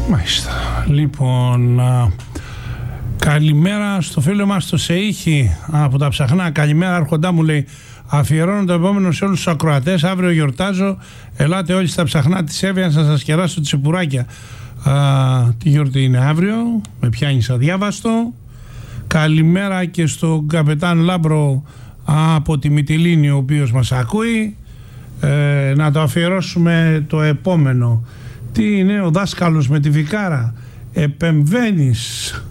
Μάλιστα. Λοιπόν, καλημέρα στο φίλο μας το Σεΐχη από τα Ψαχνά. Καλημέρα Άρχοντά μου, λέει. Αφιερώνω το επόμενο σε όλους τους ακροατές. Αύριο γιορτάζω. Ελάτε όλοι στα Ψαχνά της Εύβοιας να σας κεράσω τσιπουράκια. Τι γιορτή είναι αύριο? Με πιάνεις αδιάβαστο. Καλημέρα και στον καπετάν Λάμπρο από τη Μυτιλήνη, ο οποίος μας ακούει. Να το αφιερώσουμε το επόμενο. Τι είναι ο δάσκαλος με τη Βικάρα? Επεμβαίνεις